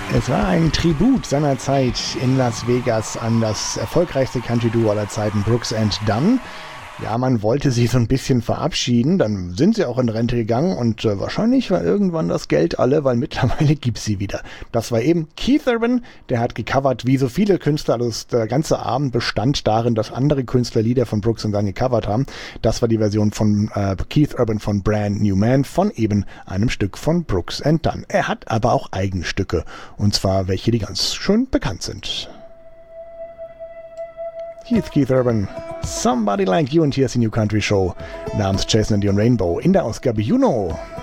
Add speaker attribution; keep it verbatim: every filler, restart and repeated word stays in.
Speaker 1: Es war ein Tribut seiner Zeit in Las Vegas an das erfolgreichste Country-Duo aller Zeiten, Brooks and Dunn. Ja, man wollte sie so ein bisschen verabschieden, dann sind sie auch in Rente gegangen und äh, wahrscheinlich war irgendwann das Geld alle, weil mittlerweile gibt's sie wieder. Das war eben Keith Urban, der hat gecovert wie so viele Künstler, also der ganze Abend bestand darin, dass andere Künstler Lieder von Brooks und Dunn gecovert haben. Das war die Version von äh, Keith Urban von Brand New Man von eben einem Stück von Brooks and Dunn. Er hat aber auch Eigenstücke, und zwar welche, die ganz schön bekannt sind. Hier ist Keith Urban, Somebody Like You, und hier ist die New Country Show namens Jason and the Rainbow in der Ausgabe Juno.